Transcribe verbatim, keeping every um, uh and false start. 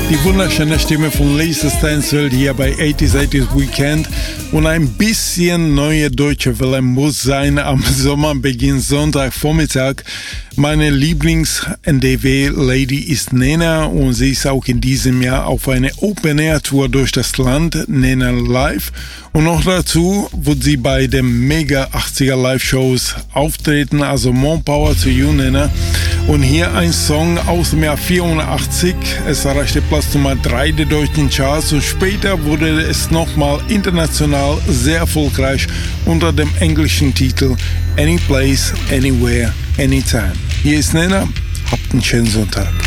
Die wunderschöne Stimme von Lisa Stansfield hier bei achtziger achtziger Weekend und ein bisschen neue deutsche Welle muss sein am Sommerbeginn Sonntagvormittag. Meine Lieblings-N D W-Lady ist Nena und sie ist auch in diesem Jahr auf eine Open-Air-Tour durch das Land, Nena Live. Und noch dazu wird sie bei den Mega achtziger Live-Shows auftreten, also more power to you, Nena. Und hier ein Song aus dem Jahr vierundachtzig. Es erreichte Platz Nummer drei der deutschen Charts und später wurde es nochmal international sehr erfolgreich unter dem englischen Titel Any Place, Anywhere, Anytime. Hier ist Nena. Habt einen schönen Sonntag.